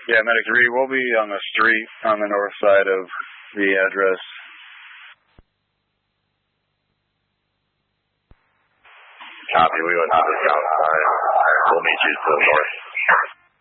Yeah, Medic 3, we'll be on the street on the north side of the address. Copy, we went to the south side. We'll meet you to the north.